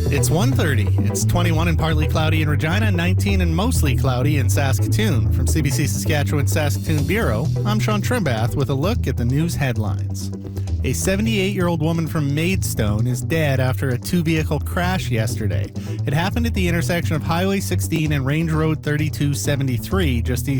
It's 1:30. It's 21 and partly cloudy in Regina, 19 and mostly cloudy in Saskatoon. From CBC Saskatchewan Saskatoon Bureau, I'm Sean Trimbath with a look at the news headlines. A 78-year-old woman from Maidstone is dead after a two-vehicle crash yesterday. It happened at the intersection of Highway 16 and Range Road 3273, just east